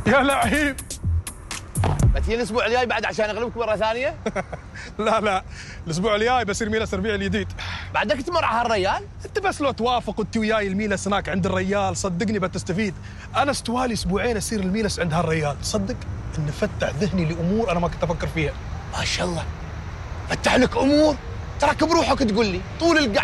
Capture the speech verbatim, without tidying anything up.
يا لعيب. بتجي الاسبوع الجاي بعد عشان اغلبك مره ثانيه؟ لا لا، الاسبوع الجاي بصير ميلس الربيع الجديد. بعدك تمر على هالريال؟ انت بس لو توافق وانت وياي الميلس هناك عند الريال صدقني بتستفيد. انا استوالي اسبوعين اصير الميلس عند هالريال، صدق انه فتح ذهني لامور انا ما كنت افكر فيها. ما شاء الله فتح لك امور، تراك بروحك تقول لي طول القعده